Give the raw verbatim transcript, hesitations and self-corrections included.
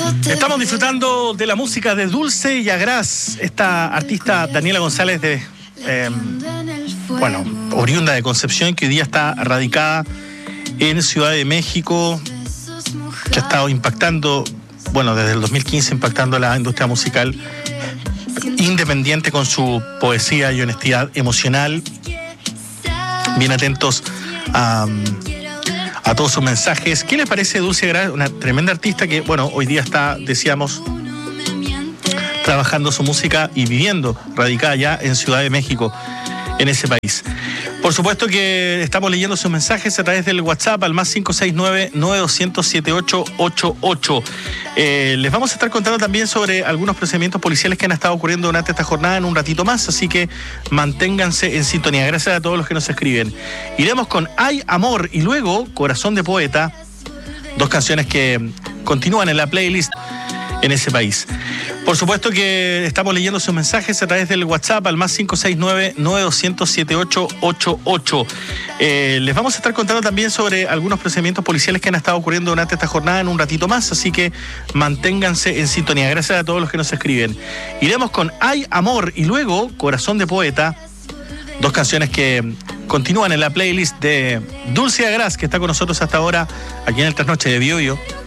Estamos disfrutando de la música de Dulce y Agraz, esta artista Daniela González de, eh, bueno, oriunda de Concepción, que hoy día está radicada en Ciudad de México, que ha estado impactando, bueno, desde el dos mil quince impactando la industria musical independiente con su poesía y honestidad emocional. Bien atentos a... a todos sus mensajes. ¿Qué les parece Dulce Agraz? Una tremenda artista que, bueno, hoy día está, decíamos, trabajando su música y viviendo, radicada ya en Ciudad de México, en ese país. Por supuesto que estamos leyendo sus mensajes a través del WhatsApp al más cinco seis nueve, nueve dos cero cero, siete ocho ocho ocho. Eh, les vamos a estar contando también sobre algunos procedimientos policiales que han estado ocurriendo durante esta jornada en un ratito más, así que manténganse en sintonía. Gracias a todos los que nos escriben. Iremos con Hay Amor y luego Corazón de Poeta, dos canciones que continúan en la playlist en ese país. Por supuesto que estamos leyendo sus mensajes a través del WhatsApp al más cinco seis nueve, nueve dos cero cero, siete ocho ocho ocho. Eh, les vamos a estar contando también sobre algunos procedimientos policiales que han estado ocurriendo durante esta jornada en un ratito más, así que manténganse en sintonía. Gracias a todos los que nos escriben. Iremos con Hay Amor y luego Corazón de Poeta, dos canciones que continúan en la playlist de Dulce Agraz, que está con nosotros hasta ahora aquí en el Trasnoche de Bio Bio.